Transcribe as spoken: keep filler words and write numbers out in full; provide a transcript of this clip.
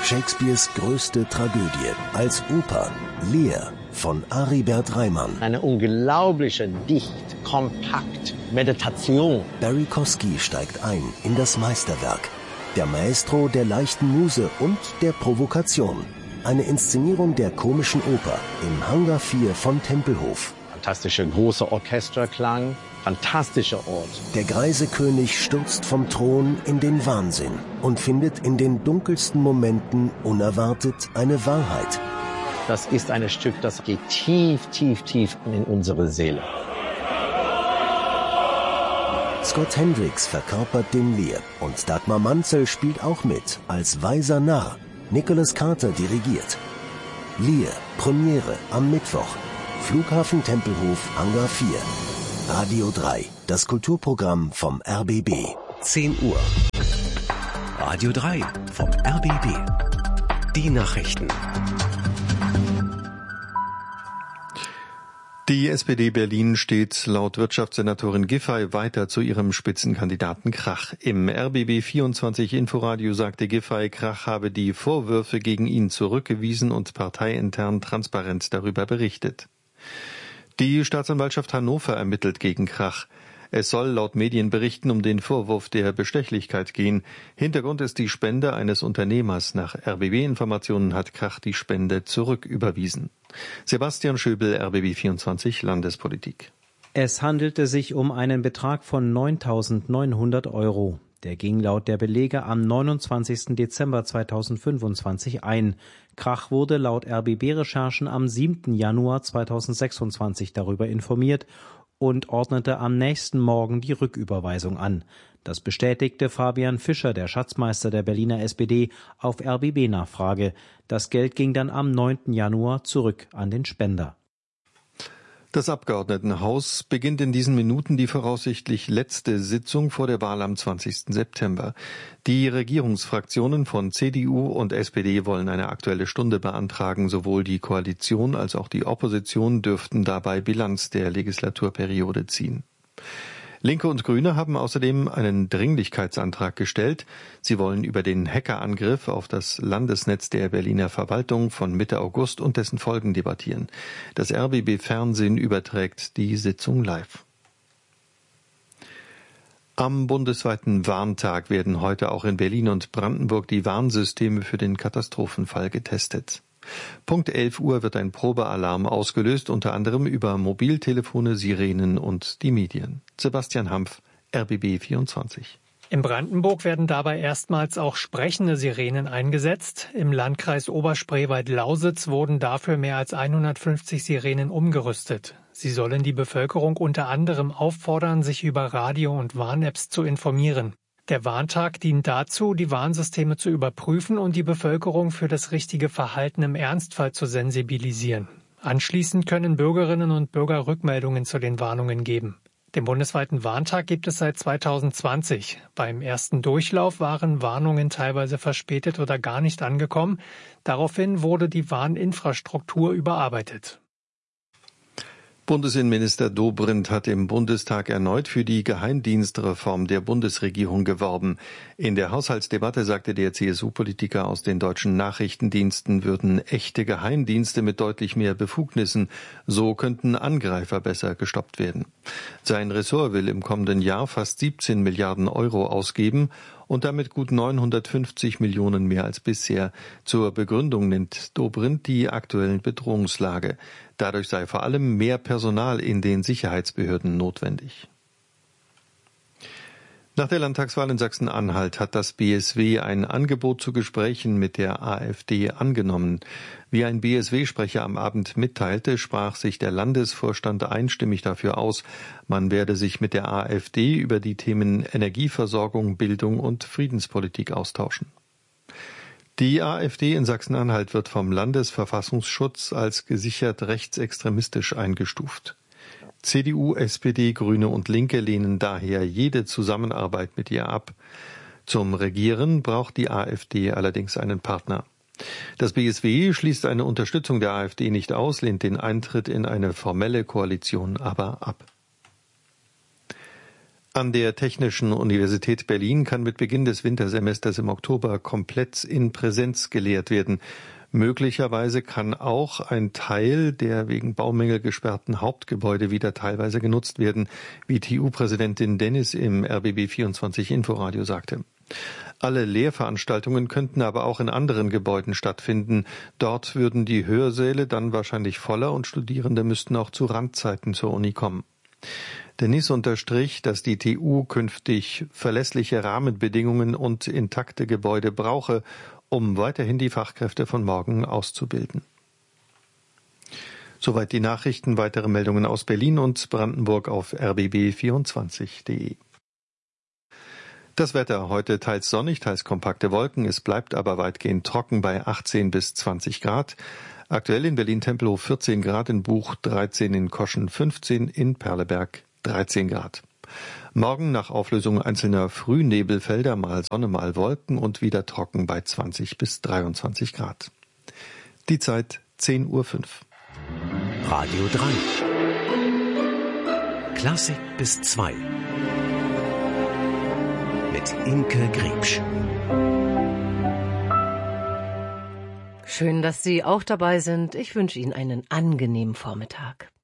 Shakespeares größte Tragödie als Oper Lear von Aribert Reimann. Eine unglaubliche, dicht, kompakt Meditation. Barry Kosky steigt ein in das Meisterwerk. Der Maestro der leichten Muse und der Provokation. Eine Inszenierung der komischen Oper im Hangar vier von Tempelhof. Fantastischer großer Orchesterklang, fantastischer Ort. Der greise König stürzt vom Thron in den Wahnsinn und findet in den dunkelsten Momenten unerwartet eine Wahrheit. Das ist ein Stück, das geht tief, tief, tief in unsere Seele. Scott Hendricks verkörpert den Lear und Dagmar Manzel spielt auch mit als weiser Narr. Nicholas Carter dirigiert. Lear, Premiere am Mittwoch. Flughafen Tempelhof, Hangar vier. Radio drei, das Kulturprogramm vom R B B. zehn Uhr. Radio drei vom R B B. Die Nachrichten. Die S P D Berlin steht laut Wirtschaftssenatorin Giffey weiter zu ihrem Spitzenkandidaten Krach. Im R B B vierundzwanzig Inforadio sagte Giffey, Krach habe die Vorwürfe gegen ihn zurückgewiesen und parteiintern transparent darüber berichtet. Die Staatsanwaltschaft Hannover ermittelt gegen Krach. Es soll laut Medienberichten um den Vorwurf der Bestechlichkeit gehen. Hintergrund ist die Spende eines Unternehmers. Nach R B B-Informationen hat Krach die Spende zurücküberwiesen. Sebastian Schöbel, R B B vierundzwanzig Landespolitik. Es handelte sich um einen Betrag von neuntausendneunhundert Euro. Der ging laut der Belege am neunundzwanzigsten Dezember zweitausendfünfundzwanzig ein. Krach wurde laut R B B-Recherchen am siebten Januar zweitausendsechsundzwanzig darüber informiert und ordnete am nächsten Morgen die Rücküberweisung an. Das bestätigte Fabian Fischer, der Schatzmeister der Berliner S P D, auf R B B-Nachfrage. Das Geld ging dann am neunten Januar zurück an den Spender. Das Abgeordnetenhaus beginnt in diesen Minuten die voraussichtlich letzte Sitzung vor der Wahl am zwanzigsten September. Die Regierungsfraktionen von C D U und S P D wollen eine Aktuelle Stunde beantragen. Sowohl die Koalition als auch die Opposition dürften dabei Bilanz der Legislaturperiode ziehen. Linke und Grüne haben außerdem einen Dringlichkeitsantrag gestellt. Sie wollen über den Hackerangriff auf das Landesnetz der Berliner Verwaltung von Mitte August und dessen Folgen debattieren. Das R B B Fernsehen überträgt die Sitzung live. Am bundesweiten Warntag werden heute auch in Berlin und Brandenburg die Warnsysteme für den Katastrophenfall getestet. Punkt elf Uhr wird ein Probealarm ausgelöst, unter anderem über Mobiltelefone, Sirenen und die Medien. Sebastian Hampf, R B B vierundzwanzig. In Brandenburg werden dabei erstmals auch sprechende Sirenen eingesetzt. Im Landkreis Oberspreewald-Lausitz wurden dafür mehr als hundertfünfzig Sirenen umgerüstet. Sie sollen die Bevölkerung unter anderem auffordern, sich über Radio- und Warn-Apps zu informieren. Der Warntag dient dazu, die Warnsysteme zu überprüfen und die Bevölkerung für das richtige Verhalten im Ernstfall zu sensibilisieren. Anschließend können Bürgerinnen und Bürger Rückmeldungen zu den Warnungen geben. Den bundesweiten Warntag gibt es seit zweitausendzwanzig. Beim ersten Durchlauf waren Warnungen teilweise verspätet oder gar nicht angekommen. Daraufhin wurde die Warninfrastruktur überarbeitet. Bundesinnenminister Dobrindt hat im Bundestag erneut für die Geheimdienstreform der Bundesregierung geworben. In der Haushaltsdebatte sagte der C S U-Politiker, aus den deutschen Nachrichtendiensten würden echte Geheimdienste mit deutlich mehr Befugnissen. So könnten Angreifer besser gestoppt werden. Sein Ressort will im kommenden Jahr fast siebzehn Milliarden Euro ausgeben und damit gut neunhundertfünfzig Millionen mehr als bisher. Zur Begründung nennt Dobrindt die aktuelle Bedrohungslage. Dadurch sei vor allem mehr Personal in den Sicherheitsbehörden notwendig. Nach der Landtagswahl in Sachsen-Anhalt hat das B S W ein Angebot zu Gesprächen mit der AfD angenommen. Wie ein B S W-Sprecher am Abend mitteilte, sprach sich der Landesvorstand einstimmig dafür aus, man werde sich mit der AfD über die Themen Energieversorgung, Bildung und Friedenspolitik austauschen. Die AfD in Sachsen-Anhalt wird vom Landesverfassungsschutz als gesichert rechtsextremistisch eingestuft. C D U, S P D, Grüne und Linke lehnen daher jede Zusammenarbeit mit ihr ab. Zum Regieren braucht die AfD allerdings einen Partner. Das B S W schließt eine Unterstützung der AfD nicht aus, lehnt den Eintritt in eine formelle Koalition aber ab. An der Technischen Universität Berlin kann mit Beginn des Wintersemesters im Oktober komplett in Präsenz gelehrt werden. Möglicherweise kann auch ein Teil der wegen Baumängel gesperrten Hauptgebäude wieder teilweise genutzt werden, wie T U-Präsidentin Dennis im R B B vierundzwanzig Inforadio sagte. Alle Lehrveranstaltungen könnten aber auch in anderen Gebäuden stattfinden. Dort würden die Hörsäle dann wahrscheinlich voller und Studierende müssten auch zu Randzeiten zur Uni kommen. Dennis unterstrich, dass die T U künftig verlässliche Rahmenbedingungen und intakte Gebäude brauche, um weiterhin die Fachkräfte von morgen auszubilden. Soweit die Nachrichten. Weitere Meldungen aus Berlin und Brandenburg auf r b b vierundzwanzig punkt de. Das Wetter heute teils sonnig, teils kompakte Wolken. Es bleibt aber weitgehend trocken bei achtzehn bis zwanzig Grad. Aktuell in Berlin-Tempelhof vierzehn Grad, in Buch dreizehn, in Koschen fünfzehn, in Perleberg dreizehn Grad. Morgen nach Auflösung einzelner Frühnebelfelder mal Sonne, mal Wolken und wieder trocken bei zwanzig bis dreiundzwanzig Grad. Die Zeit zehn Uhr fünf. Radio drei. Klassik bis zwei. Mit Imke Griebsch. Schön, dass Sie auch dabei sind. Ich wünsche Ihnen einen angenehmen Vormittag.